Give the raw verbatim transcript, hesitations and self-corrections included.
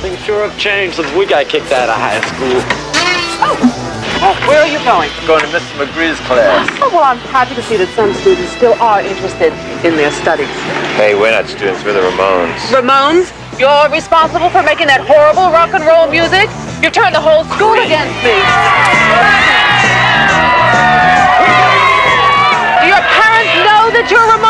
Things sure have changed since we got kicked out of high school. Oh. Oh, where are you going? Going to Mister McGree's class. Oh, well, I'm happy to see that some students still are interested in their studies. Hey, we're not students, we're the Ramones. Ramones? You're responsible for making that horrible rock and roll music? You've turned the whole school against me. Do your parents know that you're Ramones?